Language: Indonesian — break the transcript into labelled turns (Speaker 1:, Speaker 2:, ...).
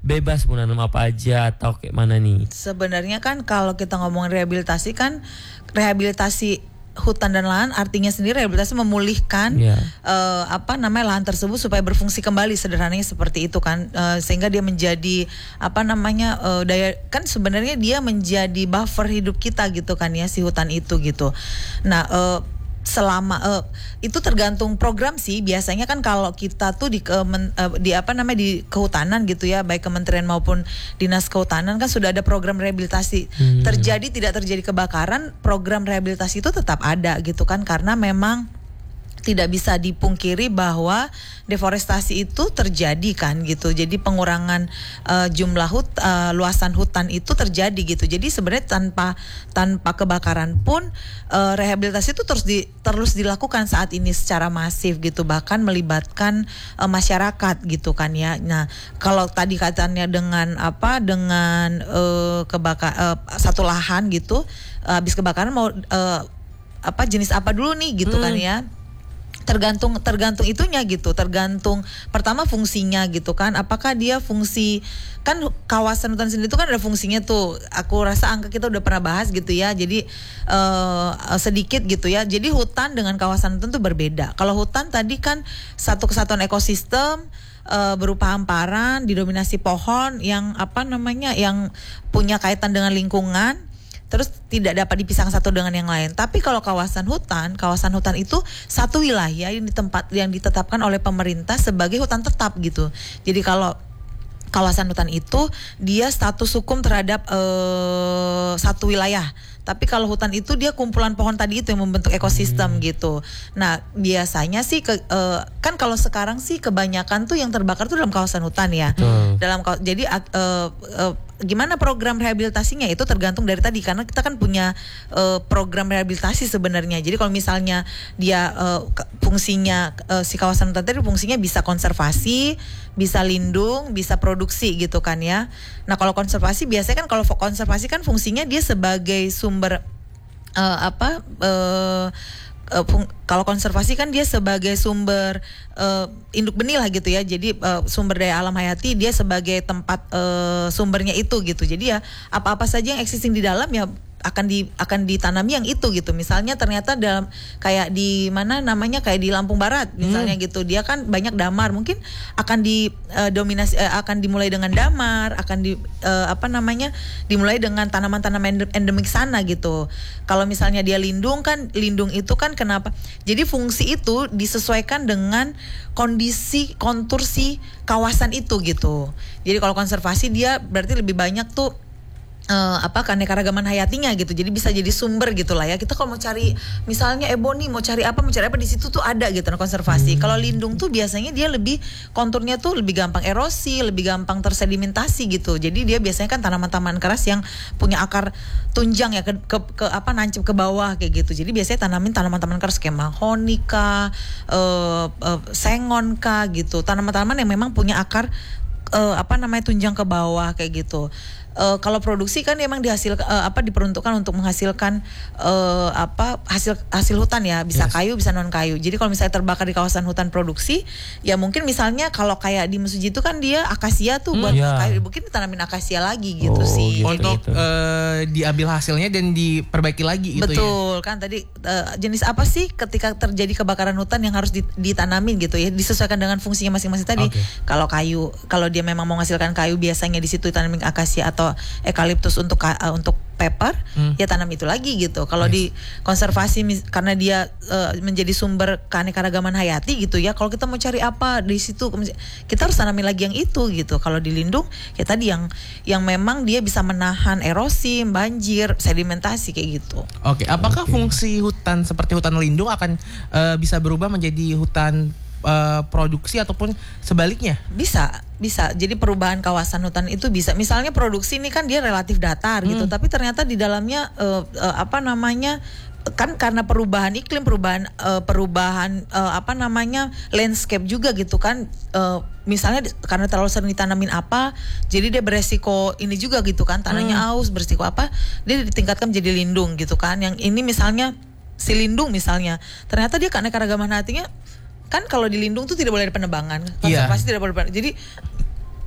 Speaker 1: bebas mau nanam apa aja atau kayak mana nih?
Speaker 2: Sebenarnya kan kalau kita ngomong rehabilitasi kan rehabilitasi hutan dan lahan artinya sendiri rehabilitasi memulihkan lahan tersebut supaya berfungsi kembali, sederhananya seperti itu kan, sehingga dia menjadi daya kan sebenarnya dia menjadi buffer hidup kita gitu kan ya, si hutan itu gitu. Nah selama itu tergantung program sih, biasanya kan kalau kita tuh di kehutanan gitu ya, baik kementerian maupun dinas kehutanan kan sudah ada program rehabilitasi. Terjadi tidak terjadi kebakaran, program rehabilitasi itu tetap ada gitu kan, karena memang tidak bisa dipungkiri bahwa deforestasi itu terjadi kan gitu. Jadi pengurangan jumlah luasan hutan itu terjadi gitu. Jadi sebenarnya tanpa kebakaran pun rehabilitasi itu terus dilakukan saat ini secara masif gitu, bahkan melibatkan masyarakat gitu kan ya. Nah, kalau tadi katanya dengan satu lahan gitu habis kebakaran mau jenis apa dulu nih gitu kan ya. Tergantung itunya gitu, tergantung pertama fungsinya gitu kan, apakah dia fungsi kan kawasan hutan sendiri itu kan ada fungsinya tuh, aku rasa angka kita udah pernah bahas gitu ya, jadi sedikit gitu ya. Jadi hutan dengan kawasan hutan tuh berbeda. Kalau hutan tadi kan satu kesatuan ekosistem berupa hamparan didominasi pohon yang yang punya kaitan dengan lingkungan, terus tidak dapat dipisahkan satu dengan yang lain. Tapi kalau kawasan hutan itu satu wilayah yang ditetapkan oleh pemerintah sebagai hutan tetap gitu. Jadi kalau kawasan hutan itu dia status hukum terhadap satu wilayah. Tapi kalau hutan itu dia kumpulan pohon tadi itu yang membentuk ekosistem gitu. Nah biasanya sih kan kalau sekarang sih kebanyakan tuh yang terbakar tuh dalam kawasan hutan ya. Jadi gimana program rehabilitasinya itu tergantung dari tadi, karena kita kan punya program rehabilitasi sebenarnya. Jadi kalau misalnya dia fungsinya si kawasan hutan tadi fungsinya bisa konservasi, bisa lindung, bisa produksi gitu kan ya. Nah kalau konservasi biasanya kan kalau konservasi kan fungsinya dia sebagai sumber kalau konservasi kan dia sebagai sumber induk benih lah gitu ya. Jadi sumber daya alam hayati dia sebagai tempat sumbernya itu gitu. Jadi ya apa-apa saja yang existing di dalam ya akan ditanami yang itu gitu. Misalnya ternyata dalam kayak di mana namanya kayak di Lampung Barat misalnya gitu, dia kan banyak damar, mungkin akan dimulai dengan damar, akan dimulai dengan tanaman-tanaman endemik sana gitu. Kalau misalnya dia lindung itu kan kenapa? Jadi fungsi itu disesuaikan dengan kondisi kontur si kawasan itu gitu. Jadi kalau konservasi dia berarti lebih banyak tuh keanekaragaman hayatinya gitu. Jadi bisa jadi sumber gitu lah ya. Kita kalau mau cari misalnya eboni, mau cari apa di situ tuh ada gitu. Nah, konservasi. Kalau lindung tuh biasanya dia lebih konturnya tuh lebih gampang erosi, lebih gampang tersedimentasi gitu. Jadi dia biasanya kan tanaman-tanaman keras yang punya akar tunjang ya nancep ke bawah kayak gitu. Jadi biasanya tanamin tanaman-tanaman keras kayak mahoni kah, sengon kah gitu. Tanaman-tanaman yang memang punya akar tunjang ke bawah kayak gitu. Kalau produksi kan emang diperuntukkan untuk menghasilkan hasil hutan ya, bisa kayu bisa non kayu. Jadi kalau misalnya terbakar di kawasan hutan produksi ya mungkin misalnya kalau kayak di Mesuji itu kan dia akasia tuh buat kayu, mungkin ditanamin akasia lagi gitu sih.
Speaker 3: Untuk diambil hasilnya dan diperbaiki lagi itu.
Speaker 2: Betul kan tadi jenis apa sih ketika terjadi kebakaran hutan yang harus ditanamin gitu ya, disesuaikan dengan fungsinya masing-masing tadi. Kalau kayu, kalau dia memang mau menghasilkan kayu biasanya di situ tanamin akasia atau eukaliptus untuk paper, ya tanam itu lagi gitu. Kalau di konservasi karena dia menjadi sumber keanekaragaman hayati gitu ya. Kalau kita mau cari apa di situ, kita harus tanamin lagi yang itu gitu. Kalau di lindung ya tadi yang memang dia bisa menahan erosi, banjir, sedimentasi kayak gitu.
Speaker 3: Apakah fungsi hutan seperti hutan lindung akan bisa berubah menjadi hutan produksi ataupun sebaliknya?
Speaker 2: Bisa. Jadi perubahan kawasan hutan itu bisa. Misalnya produksi ini kan dia relatif datar gitu, tapi ternyata di dalamnya kan karena perubahan iklim, perubahan landscape juga gitu kan. Misalnya karena terlalu sering ditanamin jadi dia beresiko ini juga gitu kan, tanahnya aus, beresiko dia ditingkatkan menjadi lindung gitu kan. Yang ini misalnya si lindung misalnya, ternyata dia keanekaragaman hayatinya kan kalau di lindung tuh tidak boleh ada penebangan, konservasi tidak boleh. Jadi